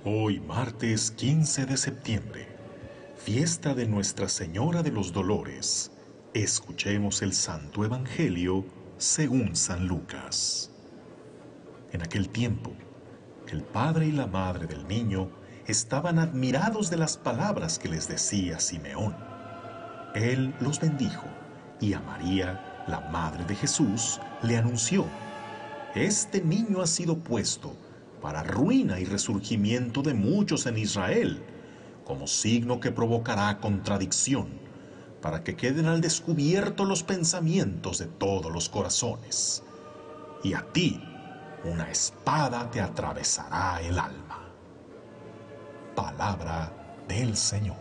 Hoy, martes 15 de septiembre, fiesta de Nuestra Señora de los Dolores, escuchemos el Santo Evangelio según San Lucas. En aquel tiempo, el padre y la madre del niño estaban admirados de las palabras que les decía Simeón. Él los bendijo y a María, la madre de Jesús, le anunció: Este niño ha sido puesto para ruina y resurgimiento de muchos en Israel, como signo que provocará contradicción, para que queden al descubierto los pensamientos de todos los corazones. Y a ti, una espada te atravesará el alma. Palabra del Señor.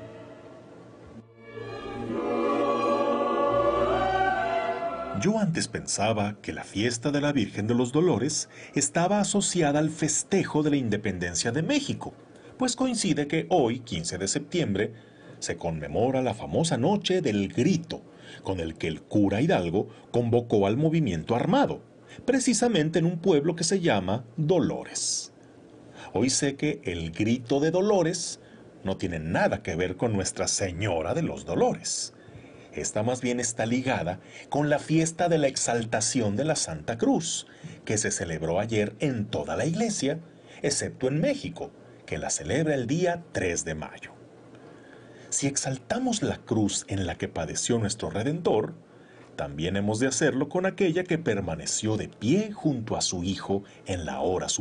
Yo antes pensaba que la fiesta de la Virgen de los Dolores estaba asociada al festejo de la independencia de México, pues coincide que hoy, 15 de septiembre, se conmemora la famosa Noche del Grito, con el que el cura Hidalgo convocó al movimiento armado, precisamente en un pueblo que se llama Dolores. Hoy sé que el Grito de Dolores no tiene nada que ver con Nuestra Señora de los Dolores. Esta más bien está ligada con la fiesta de la exaltación de la Santa Cruz, que se celebró ayer en toda la iglesia, excepto en México, que la celebra el día 3 de mayo. Si exaltamos la cruz en la que padeció nuestro Redentor, también hemos de hacerlo con aquella que permaneció de pie junto a su Hijo en la hora suprema.